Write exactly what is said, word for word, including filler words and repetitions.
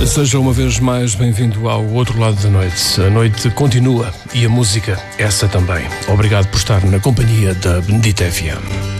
Seja uma vez mais bem-vindo ao outro lado da noite. A noite continua e a música, essa também. Obrigado por estar na companhia da Bendita F M.